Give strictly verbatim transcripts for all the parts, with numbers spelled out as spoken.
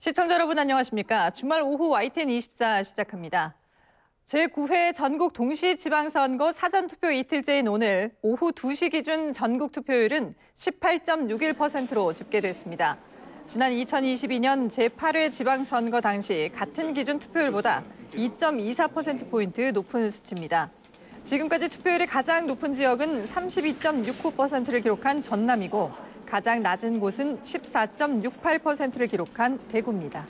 시청자 여러분 안녕하십니까? 주말 오후 와이티엔 이십사 시작합니다. 제구 회 전국 동시지방선거 사전투표 이틀째인 오늘 오후 두 시 기준 전국 투표율은 십팔 점 육일 퍼센트로 집계됐습니다. 지난 이천이십이 년 제팔 회 지방선거 당시 같은 기준 투표율보다 이 점 이사 퍼센트포인트 높은 수치입니다. 지금까지 투표율이 가장 높은 지역은 삼십이 점 육구 퍼센트를 기록한 전남이고 가장 낮은 곳은 십사 점 육팔 퍼센트를 기록한 대구입니다.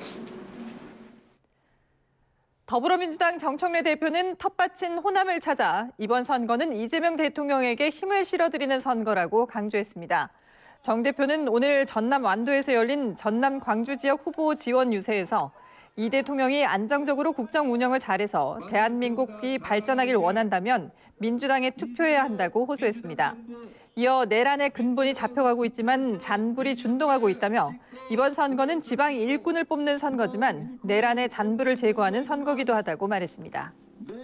더불어민주당 정청래 대표는 텃밭인 호남을 찾아 이번 선거는 이재명 대통령에게 힘을 실어드리는 선거라고 강조했습니다. 정 대표는 오늘 전남 완도에서 열린 전남 광주 지역 후보 지원 유세에서 이 대통령이 안정적으로 국정 운영을 잘해서 대한민국이 발전하길 원한다면 민주당에 투표해야 한다고 호소했습니다. 이어 내란의 근본이 잡혀가고 있지만 잔불이 준동하고 있다며 이번 선거는 지방 일꾼을 뽑는 선거지만 내란의 잔불을 제거하는 선거기도 하다고 말했습니다.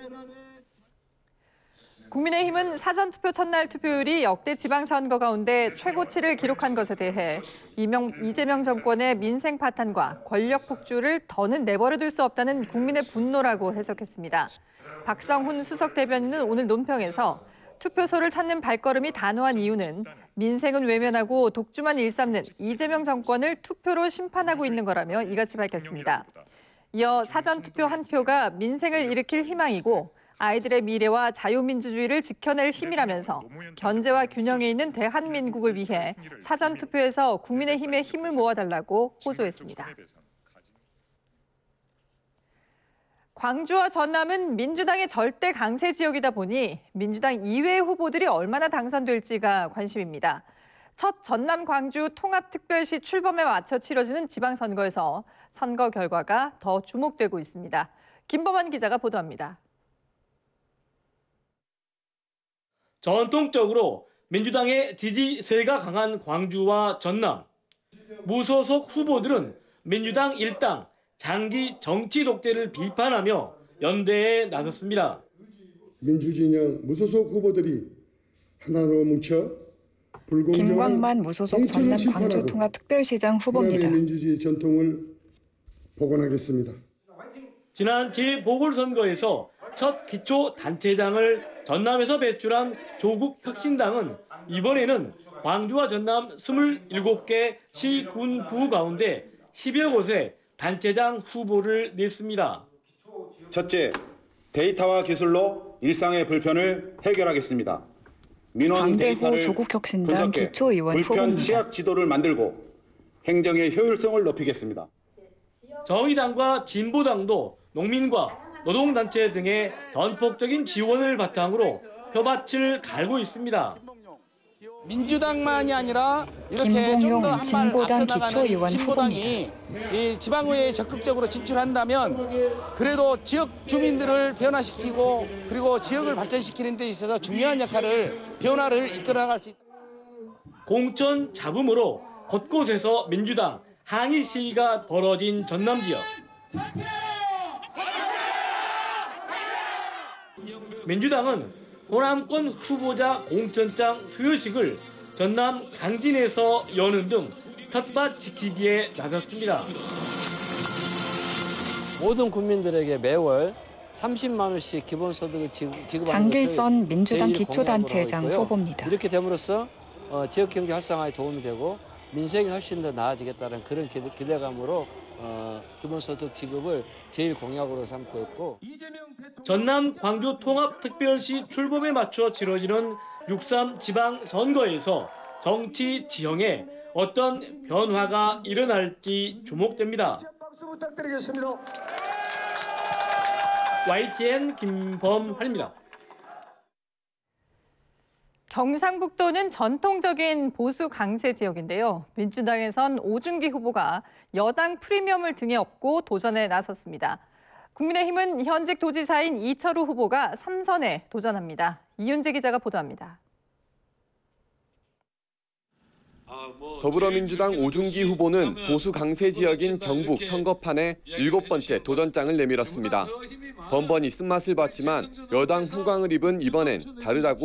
국민의힘은 사전투표 첫날 투표율이 역대 지방선거 가운데 최고치를 기록한 것에 대해 이명, 이재명 정권의 민생 파탄과 권력 폭주를 더는 내버려둘 수 없다는 국민의 분노라고 해석했습니다. 박성훈 수석 대변인은 오늘 논평에서 투표소를 찾는 발걸음이 단호한 이유는 민생은 외면하고 독주만 일삼는 이재명 정권을 투표로 심판하고 있는 거라며 이같이 밝혔습니다. 이어 사전투표 한 표가 민생을 일으킬 희망이고 아이들의 미래와 자유민주주의를 지켜낼 힘이라면서 견제와 균형에 있는 대한민국을 위해 사전투표에서 국민의힘의 힘을 모아달라고 호소했습니다. 광주와 전남은 민주당의 절대 강세 지역이다 보니 민주당 이외의 후보들이 얼마나 당선될지가 관심입니다. 첫 전남 광주 통합특별시 출범에 맞춰 치러지는 지방선거에서 선거 결과가 더 주목되고 있습니다. 김범환 기자가 보도합니다. 전통적으로 민주당의 지지세가 강한 광주와 전남. 무소속 후보들은 민주당 일당 장기 정치 독재를 비판하며 연대에 나섰습니다. 민주진영 무소속 후보들이 하나로 뭉쳐 불공정한 김광만 무소속 전남 광주 통합특별시장 후보입니다. 민주주의 전통을 복원하겠습니다. 지난 재보궐선거에서 첫 기초단체장을 전남에서 배출한 조국혁신당은 이번에는 광주와 전남 이십칠 개 시, 군, 구 가운데 십여 곳에 단체장 후보를 냈습니다. 첫째, 데이터와 기술로 일상의 불편을 해결하겠습니다. 민원 데이터를 조국혁신당 분석해 기초의원 불편 후보입니다. 취약 지도를 만들고 행정의 효율성을 높이겠습니다. 정의당과 진보당도 농민과 노동단체 등의 전폭적인 지원을 바탕으로 표밭을 갈고 있습니다. 민주당만이 아니라 이렇게 좀 더 한 발 앞서 나가는 진보당이 이 지방의회에 적극적으로 진출한다면 그래도 지역 주민들을 변화시키고 그리고 지역을 발전시키는 데 있어서 중요한 역할을 변화를 이끌어나갈 수 있다. 공천 잡음으로 곳곳에서 민주당 항의 시위가 벌어진 전남 지역. 민주당은 호남권 후보자 공천장 수여식을 전남 강진에서 여는 등 텃밭 지키기에 나섰습니다. 모든 국민들에게 매월 삼십만 원씩 기본소득을 지급하는 장길선 민주당 기초단체장 후보입니다. 이렇게 됨으로써 지역경제 활성화에 도움이 되고 민생이 훨씬 더 나아지겠다는 그런 기대감으로 어, 기본소득 지급을 제일 공약으로 삼고 있고 전남 광주 통합특별시 출범에 맞춰 치러지는 육삼 지방선거에서 정치 지형에 어떤 변화가 일어날지 주목됩니다. 박수 부탁드리겠습니다. 와이티엔 김범환입니다. 경상북도는 전통적인 보수 강세 지역인데요. 민주당에선 오준기 후보가 여당 프리미엄을 등에 업고 도전에 나섰습니다. 국민의힘은 현직 도지사인 이철우 후보가 삼 선에 도전합니다. 이윤재 기자가 보도합니다. 더불어민주당 오준기 후보는 보수 강세 지역인 경북 선거판에 일곱 번째 도전장을 내밀었습니다. 번번이 쓴맛을 봤지만 여당 후광을 입은 이번엔 다르다고